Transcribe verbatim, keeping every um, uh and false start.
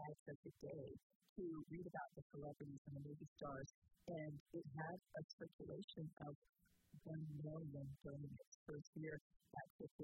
access a day to read about the celebrities and the movie stars, and it had a circulation of one million during its first year. Access